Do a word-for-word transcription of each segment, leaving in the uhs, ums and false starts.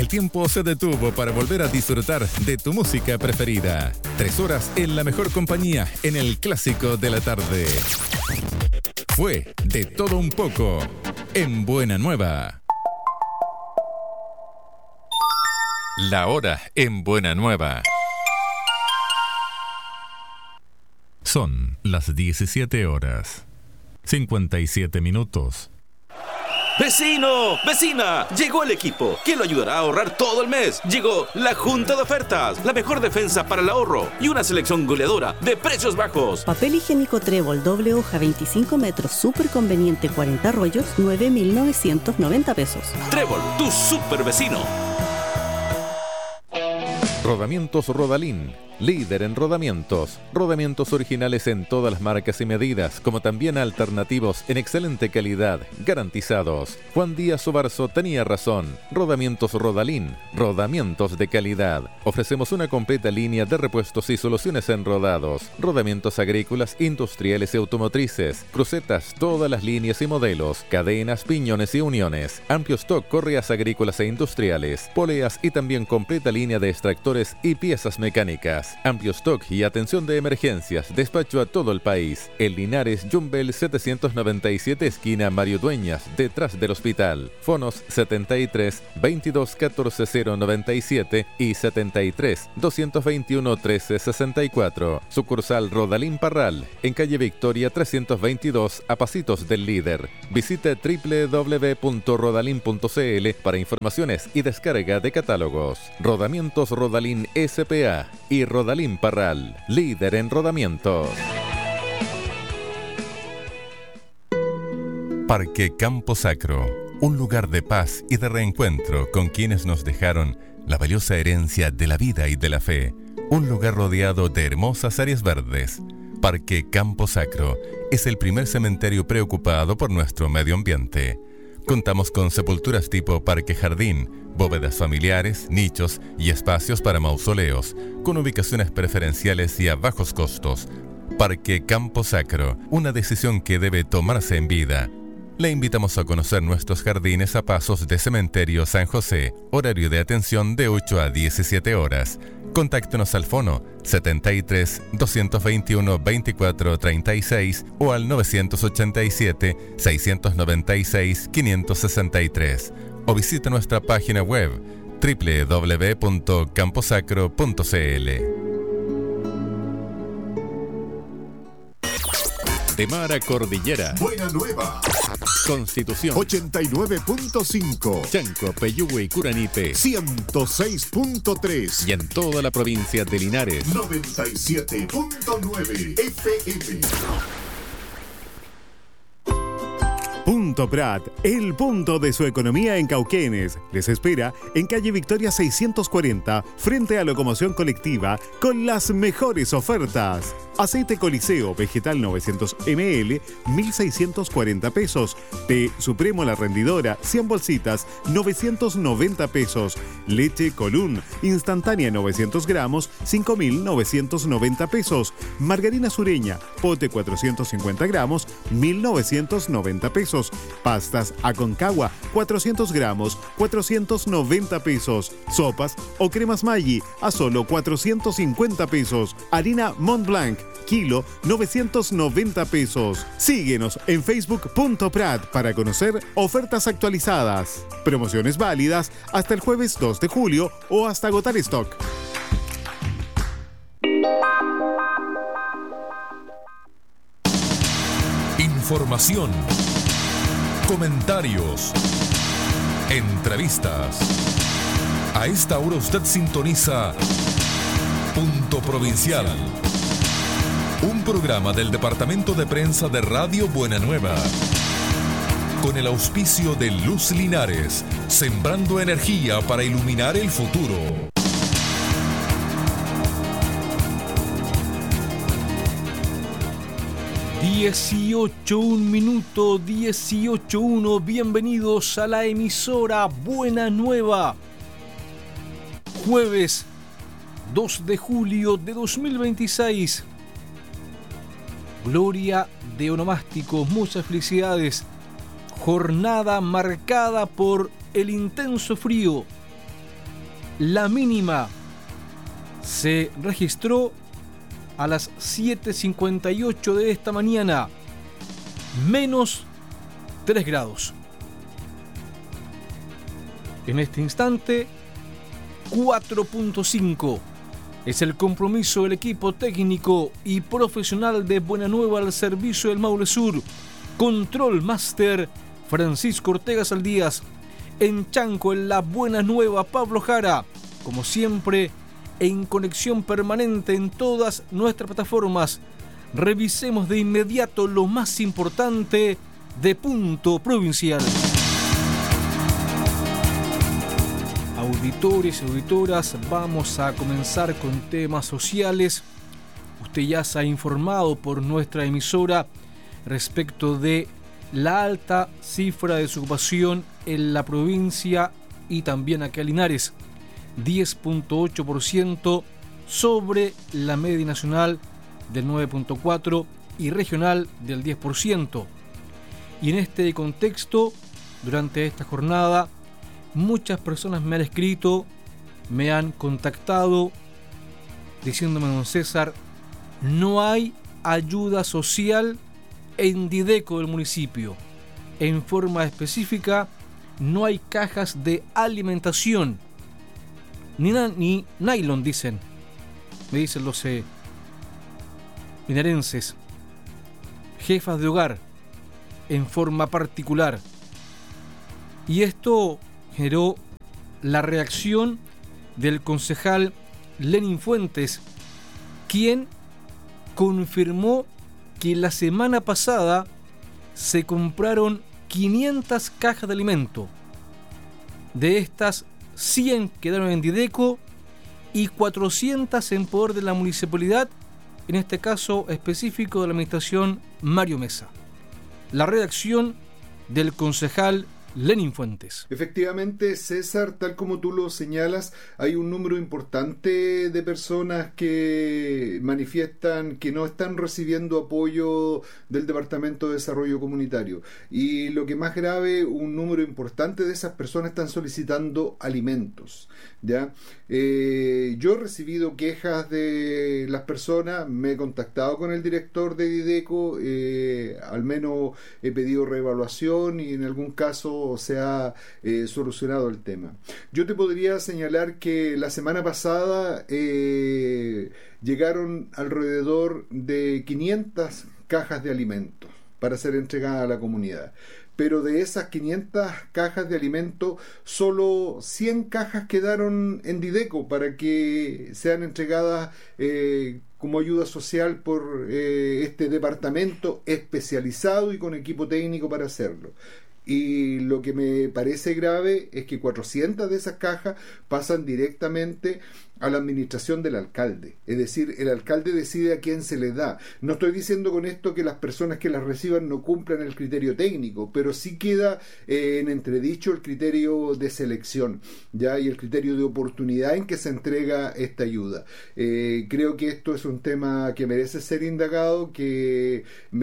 tiempo se detuvo para volver a disfrutar de tu música preferida. Tres horas en la mejor compañía en el clásico de la tarde. Fue De Todo Un Poco en Buena Nueva. La hora en Buena Nueva. Son las diecisiete horas, cincuenta y siete minutos. ¡Vecino! ¡Vecina! Llegó el equipo que lo ayudará a ahorrar todo el mes. Llegó la Junta de Ofertas, la mejor defensa para el ahorro y una selección goleadora de precios bajos. Papel higiénico Trébol doble hoja veinticinco metros, súper conveniente, cuarenta rollos, nueve mil novecientos noventa pesos. Trébol, tu super vecino. Rodamientos Rodalín, líder en rodamientos. Rodamientos originales en todas las marcas y medidas, como también alternativos en excelente calidad, garantizados. Juan Díaz Obarzo tenía razón. Rodamientos Rodalín, rodamientos de calidad. Ofrecemos una completa línea de repuestos y soluciones en rodados, rodamientos agrícolas, industriales y automotrices, crucetas, todas las líneas y modelos, cadenas, piñones y uniones, amplio stock, correas agrícolas e industriales, poleas y también completa línea de extractores y piezas mecánicas. Amplio stock y atención de emergencias. Despacho a todo el país. En Linares, Jumbel setecientos noventa y siete, esquina Mario Dueñas, detrás del hospital. Fonos setenta y tres, veintidós, catorce, cero noventa y siete y setenta y tres, doscientos veintiuno, trece, sesenta y cuatro. Sucursal Rodalín Parral, en calle Victoria trescientos veintidós, a pasitos del líder. Visite doble u doble u doble u punto rodalin punto c l para informaciones y descarga de catálogos. Rodamientos Rodalín S P A y Rodalín Parral, líder en rodamientos. Parque Campo Sacro, un lugar de paz y de reencuentro con quienes nos dejaron la valiosa herencia de la vida y de la fe. Un lugar rodeado de hermosas áreas verdes. Parque Campo Sacro es el primer cementerio preocupado por nuestro medio ambiente. Contamos con sepulturas tipo parque jardín, bóvedas familiares, nichos y espacios para mausoleos, con ubicaciones preferenciales y a bajos costos. Parque Campo Sacro, una decisión que debe tomarse en vida. Le invitamos a conocer nuestros jardines a pasos de Cementerio San José, horario de atención de ocho a diecisiete horas. Contáctenos al fono setenta y tres, doscientos veintiuno, veinticuatro, treinta y seis o al novecientos ochenta y siete, seiscientos noventa y seis, quinientos sesenta y tres o visite nuestra página web doble u doble u doble u punto camposacro punto c l. De mar a cordillera. Buena Nueva. Constitución. ochenta y nueve punto cinco. Chanco, Peyúgue y Curanipe. ciento seis punto tres. Y en toda la provincia de Linares. noventa y siete punto nueve F M. Punto Prat, el punto de su economía en Cauquenes. Les espera en calle Victoria seiscientos cuarenta, frente a Locomoción Colectiva, con las mejores ofertas. Aceite Coliseo vegetal novecientos mililitros, mil seiscientos cuarenta pesos. Té Supremo La Rendidora, cien bolsitas, novecientos noventa pesos. Leche Colún instantánea novecientos gramos, cinco mil novecientos noventa pesos. Margarina Sureña, pote cuatrocientos cincuenta gramos, mil novecientos noventa pesos. Pastas Aconcagua, cuatrocientos gramos, cuatrocientos noventa pesos. Sopas o cremas Maggi a solo cuatrocientos cincuenta pesos. Harina Mont Blanc, kilo, novecientos noventa pesos. Síguenos en facebook punto prat para conocer ofertas actualizadas. Promociones válidas hasta el jueves dos de julio o hasta agotar stock. Información, comentarios, entrevistas. A esta hora usted sintoniza Punto Provincial, un programa del Departamento de Prensa de Radio Buena Nueva, con el auspicio de Luz Linares, sembrando energía para iluminar el futuro. dieciocho, un minuto, dieciocho, uno. Bienvenidos a la emisora Buena Nueva. Jueves dos de julio de dos mil veintiséis. Gloria de onomásticos, muchas felicidades. Jornada marcada por el intenso frío. La mínima se registró a las siete cincuenta y ocho de esta mañana, menos tres grados. En este instante, cuatro punto cinco es el compromiso del equipo técnico y profesional de Buena Nueva al servicio del Maule Sur. Control Master Francisco Ortega Saldías. En Chanco, en la Buena Nueva, Pablo Jara. Como siempre, en conexión permanente en todas nuestras plataformas. Revisemos de inmediato lo más importante de Punto Provincial. Auditores y auditoras, vamos a comenzar con temas sociales. Usted ya se ha informado por nuestra emisora respecto de la alta cifra de desocupación en la provincia y también aquí en Linares, diez punto ocho por ciento sobre la media nacional del nueve punto cuatro por ciento y regional del diez por ciento. Y en este contexto, durante esta jornada, muchas personas me han escrito, me han contactado diciéndome: don César, no hay ayuda social en Dideco del municipio. En forma específica, no hay cajas de alimentación. Ni, na, ni nylon, dicen. Me dicen los eh, linarenses. Jefas de hogar, en forma particular. Y esto generó la reacción del concejal Lenin Fuentes, quien confirmó que la semana pasada se compraron quinientas cajas de alimento. De estas, cien quedaron en Dideco y cuatrocientas en poder de la municipalidad, en este caso específico de la administración Mario Mesa. La redacción del concejal Lenin Fuentes. Efectivamente, César, tal como tú lo señalas, hay un número importante de personas que manifiestan que no están recibiendo apoyo del Departamento de Desarrollo Comunitario. Y lo que más grave, un número importante de esas personas están solicitando alimentos. ¿Ya? Eh, yo he recibido quejas de las personas, me he contactado con el director de Dideco, eh, al menos he pedido reevaluación y en algún caso se ha eh, solucionado el tema. Yo te podría señalar que la semana pasada eh, llegaron alrededor de quinientas cajas de alimentos para ser entregadas a la comunidad. Pero de esas quinientas cajas de alimento, solo cien cajas quedaron en Dideco para que sean entregadas eh, como ayuda social por eh, este departamento especializado y con equipo técnico para hacerlo. Y lo que me parece grave es que cuatrocientas de esas cajas pasan directamente a la administración del alcalde. Es decir, el alcalde decide a quién se les da. No estoy diciendo con esto que las personas que las reciban no cumplan el criterio técnico, pero sí queda eh, en entredicho el criterio de selección, ¿ya? Y el criterio de oportunidad en que se entrega esta ayuda. Eh, creo que esto es un tema que merece ser indagado, que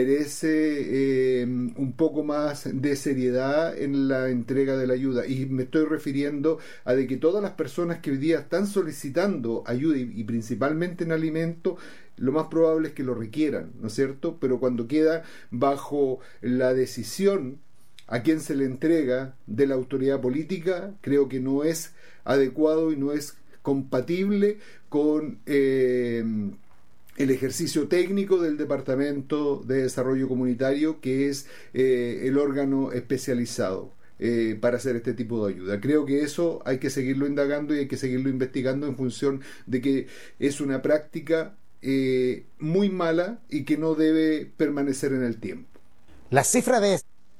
merece eh, un poco más de seriedad en la entrega de la ayuda. Y me estoy refiriendo a de que todas las personas que hoy día están solicitando ayuda y, y principalmente en alimentos, lo más probable es que lo requieran, ¿no es cierto? Pero cuando queda bajo la decisión a quien se le entrega de la autoridad política, creo que no es adecuado y no es compatible con eh, el ejercicio técnico del Departamento de Desarrollo Comunitario, que es eh, el órgano especializado Eh, para hacer este tipo de ayuda. Creo que eso hay que seguirlo indagando y hay que seguirlo investigando en función de que es una práctica eh, muy mala y que no debe permanecer en el tiempo. La cifra de...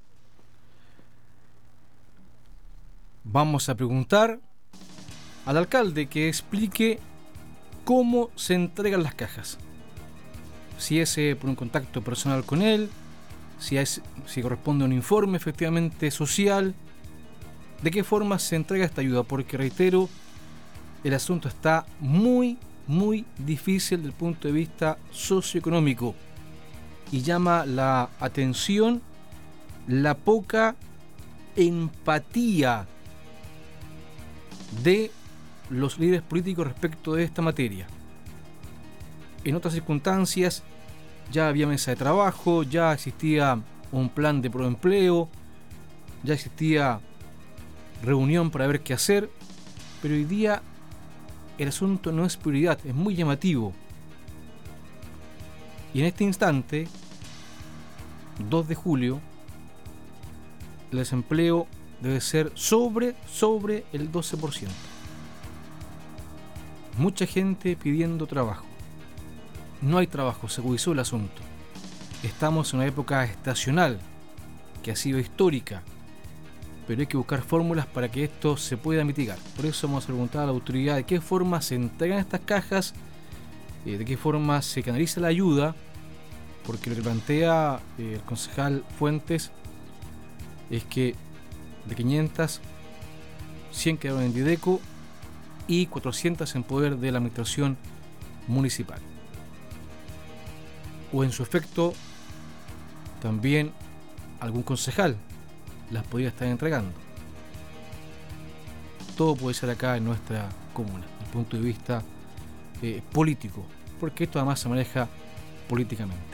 Vamos a preguntar al alcalde que explique cómo se entregan las cajas. Si es eh, por un contacto personal con él, Si, es, si corresponde a un informe efectivamente social, de qué forma se entrega esta ayuda, porque reitero, el asunto está muy, muy difícil desde el punto de vista socioeconómico y llama la atención la poca empatía de los líderes políticos respecto de esta materia. En otras circunstancias ya había mesa de trabajo, ya existía un plan de proempleo, ya existía reunión para ver qué hacer, pero hoy día el asunto no es prioridad, es muy llamativo. Y en este instante, dos de julio, el desempleo debe ser sobre, sobre el doce por ciento. Mucha gente pidiendo trabajo. No hay trabajo, se agudizó el asunto. Estamos en una época estacional, que ha sido histórica, pero hay que buscar fórmulas para que esto se pueda mitigar. Por eso vamos a preguntar a la autoridad de qué forma se entregan estas cajas, eh, de qué forma se canaliza la ayuda, porque lo que plantea eh, el concejal Fuentes es que de quinientas, cien quedaron en Dideco y cuatrocientas en poder de la administración municipal. O en su efecto, también algún concejal las podría estar entregando. Todo puede ser acá en nuestra comuna, desde el punto de vista eh, político, porque esto además se maneja políticamente.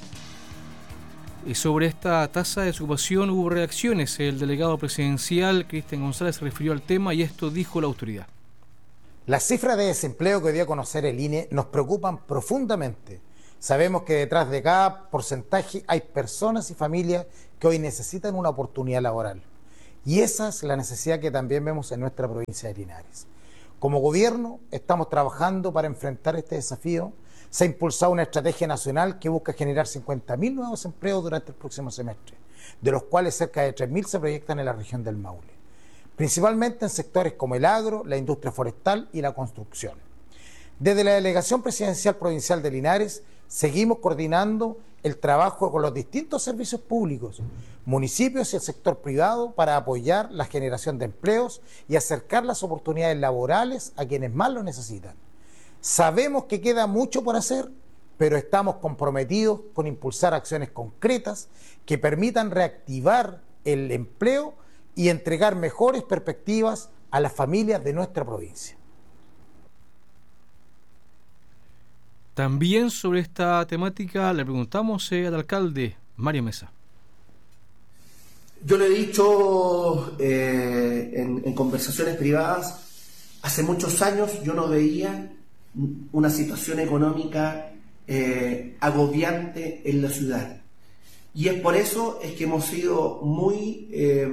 Y sobre esta tasa de desocupación hubo reacciones. El delegado presidencial, Cristian González, se refirió al tema y esto dijo la autoridad. Las cifras de desempleo que dio a conocer el I N E nos preocupan profundamente. Sabemos que detrás de cada porcentaje hay personas y familias que hoy necesitan una oportunidad laboral. Y esa es la necesidad que también vemos en nuestra provincia de Linares. Como gobierno estamos trabajando para enfrentar este desafío. Se ha impulsado una estrategia nacional que busca generar cincuenta mil nuevos empleos durante el próximo semestre, de los cuales cerca de tres mil se proyectan en la región del Maule, principalmente en sectores como el agro, la industria forestal y la construcción. Desde la Delegación Presidencial Provincial de Linares seguimos coordinando el trabajo con los distintos servicios públicos, municipios y el sector privado para apoyar la generación de empleos y acercar las oportunidades laborales a quienes más lo necesitan. Sabemos que queda mucho por hacer, pero estamos comprometidos con impulsar acciones concretas que permitan reactivar el empleo y entregar mejores perspectivas a las familias de nuestra provincia. También sobre esta temática le preguntamos eh, al alcalde Mario Mesa. Yo le he dicho eh, en, en conversaciones privadas, hace muchos años yo no veía una situación económica eh, agobiante en la ciudad. Y es por eso es que hemos sido muy, eh,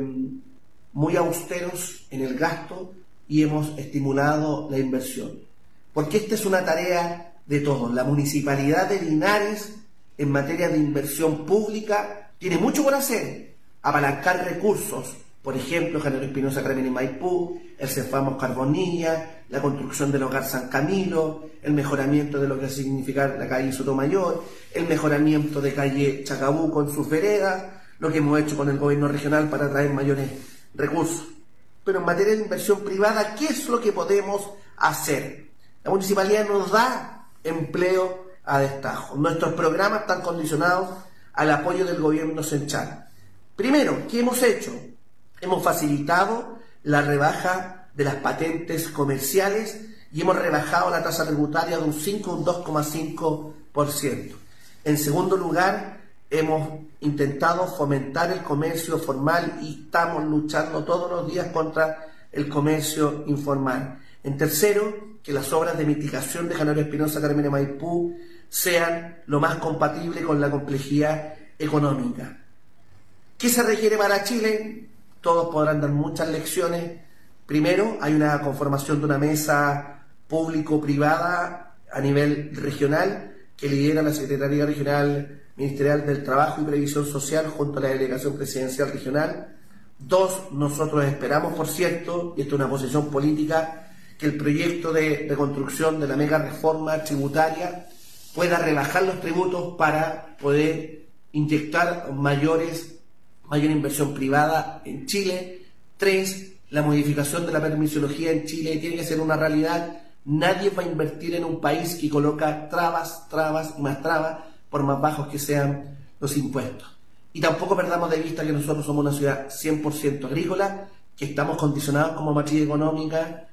muy austeros en el gasto y hemos estimulado la inversión. Porque esta es una tarea de todos. La Municipalidad de Linares, en materia de inversión pública, tiene mucho por hacer. Apalancar recursos, por ejemplo, General Espinosa Carmen y Maipú, el Cefamos Carbonilla, la construcción del Hogar San Camilo, el mejoramiento de lo que significa la calle Sotomayor, el mejoramiento de calle Chacabuco en sus veredas, lo que hemos hecho con el gobierno regional para traer mayores recursos. Pero en materia de inversión privada, ¿qué es lo que podemos hacer? La municipalidad nos da empleo a destajo. Nuestros programas están condicionados al apoyo del gobierno central. Primero, ¿qué hemos hecho? Hemos facilitado la rebaja de las patentes comerciales y hemos rebajado la tasa tributaria de un cinco a un dos coma cinco por ciento. En segundo lugar, hemos intentado fomentar el comercio formal y estamos luchando todos los días contra el comercio informal. En tercero, que las obras de mitigación de General Espinosa Carmen y Maipú sean lo más compatible con la complejidad económica. ¿Qué se requiere para Chile? Todos podrán dar muchas lecciones. Primero, hay una conformación de una mesa público-privada a nivel regional que lidera la Secretaría Regional Ministerial del Trabajo y Previsión Social junto a la Delegación Presidencial Regional. Dos, nosotros esperamos, por cierto, y esto es una posición política, que el proyecto de reconstrucción de la mega reforma tributaria pueda rebajar los tributos para poder inyectar mayores, mayor inversión privada en Chile. Tres, la modificación de la permisología en Chile tiene que ser una realidad. Nadie va a invertir en un país que coloca trabas, trabas y más trabas, por más bajos que sean los impuestos. Y tampoco perdamos de vista que nosotros somos una ciudad cien por ciento agrícola, que estamos condicionados como matriz económica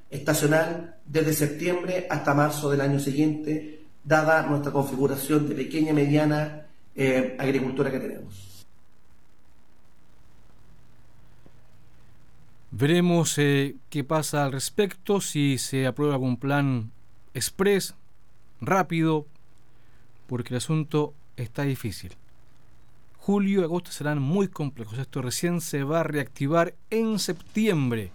estacional desde septiembre hasta marzo del año siguiente, dada nuestra configuración de pequeña y mediana eh, agricultura que tenemos. Veremos eh, qué pasa al respecto, si se aprueba algún plan express, rápido, porque el asunto está difícil. Julio y agosto serán muy complejos. Esto recién se va a reactivar en septiembre.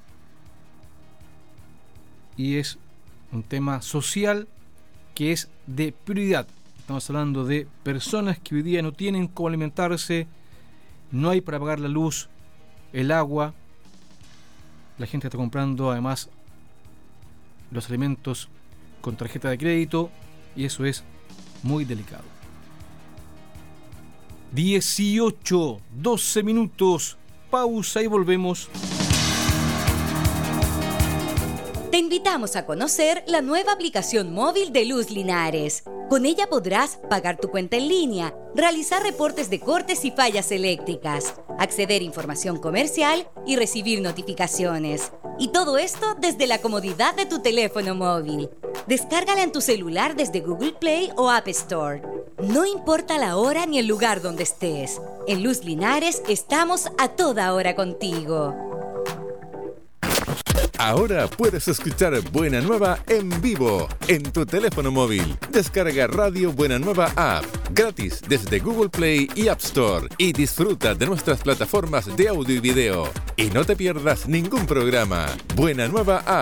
Y es un tema social que es de prioridad. Estamos hablando de personas que hoy día no tienen cómo alimentarse, no hay para pagar la luz, el agua. La gente está comprando además los alimentos con tarjeta de crédito y eso es muy delicado. dieciocho, doce minutos, pausa y volvemos. Te invitamos a conocer la nueva aplicación móvil de Luz Linares. Con ella podrás pagar tu cuenta en línea, realizar reportes de cortes y fallas eléctricas, acceder a información comercial y recibir notificaciones. Y todo esto desde la comodidad de tu teléfono móvil. Descárgala en tu celular desde Google Play o App Store. No importa la hora ni el lugar donde estés. En Luz Linares estamos a toda hora contigo. Ahora puedes escuchar Buena Nueva en vivo en tu teléfono móvil. Descarga Radio Buena Nueva App gratis desde Google Play y App Store y disfruta de nuestras plataformas de audio y video. Y no te pierdas ningún programa. Buena Nueva App.